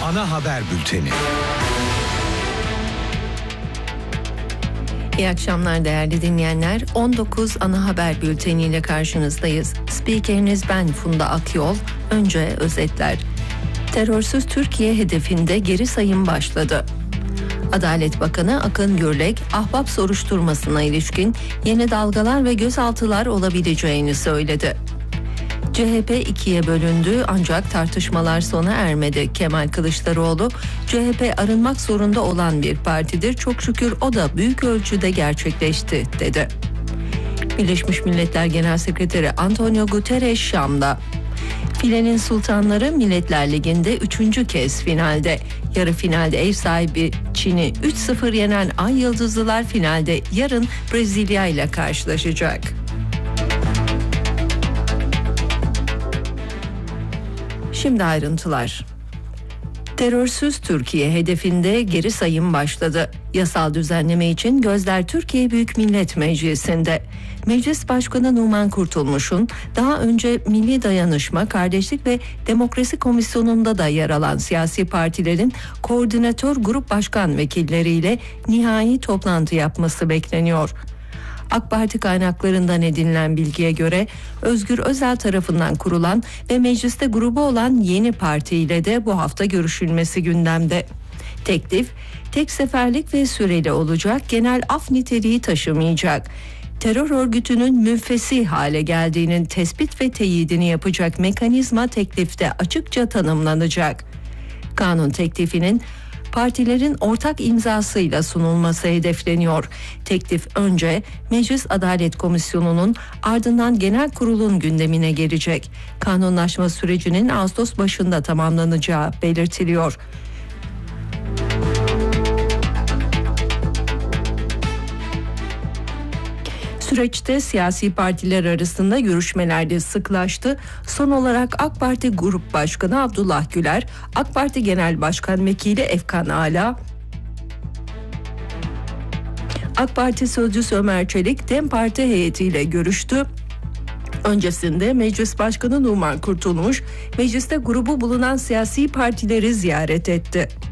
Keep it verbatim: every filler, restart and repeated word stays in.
Ana haber bülteni. İyi akşamlar değerli dinleyenler. on dokuz ana haber bülteniyle karşınızdayız. Spikeriniz ben Funda Akyol. Önce özetler. Terörsüz Türkiye hedefinde geri sayım başladı. Adalet Bakanı Akın Gürlek, ahbap soruşturmasına ilişkin yeni dalgalar ve gözaltılar olabileceğini söyledi. C H P ikiye bölündü ancak tartışmalar sona ermedi. Kemal Kılıçdaroğlu, C H P arınmak zorunda olan bir partidir. Çok şükür o da büyük ölçüde gerçekleşti, dedi. Birleşmiş Milletler Genel Sekreteri Antonio Guterres Şam'da. Filenin Sultanları Milletler Ligi'nde üçüncü kez finalde. Yarı finalde ev sahibi Çin'i üç sıfır yenen Ay Yıldızlılar finalde yarın Brezilya ile karşılaşacak. Şimdi ayrıntılar. Terörsüz Türkiye hedefinde geri sayım başladı. Yasal düzenleme için gözler Türkiye Büyük Millet Meclisi'nde. Meclis Başkanı Numan Kurtulmuş'un daha önce Milli Dayanışma, Kardeşlik ve Demokrasi Komisyonu'nda da yer alan siyasi partilerin koordinatör grup başkan vekilleriyle nihai toplantı yapması bekleniyor. AK Parti kaynaklarından edinilen bilgiye göre Özgür Özel tarafından kurulan ve mecliste grubu olan yeni parti ile de bu hafta görüşülmesi gündemde. Teklif tek seferlik ve süreli olacak, genel af niteliği taşımayacak. Terör örgütünün münfesi hale geldiğinin tespit ve teyidini yapacak mekanizma teklifte açıkça tanımlanacak. Kanun teklifinin partilerin ortak imzasıyla sunulması hedefleniyor. Teklif önce Meclis Adalet Komisyonu'nun ardından Genel Kurul'un gündemine gelecek. Kanunlaşma sürecinin Ağustos başında tamamlanacağı belirtiliyor. Süreçte siyasi partiler arasında görüşmeler de sıklaştı. Son olarak AK Parti Grup Başkanı Abdullah Güler, AK Parti Genel Başkan Vekili Efkan Ala, AK Parti Sözcüsü Ömer Çelik, DEM Parti heyetiyle görüştü. Öncesinde Meclis Başkanı Numan Kurtulmuş, mecliste grubu bulunan siyasi partileri ziyaret etti.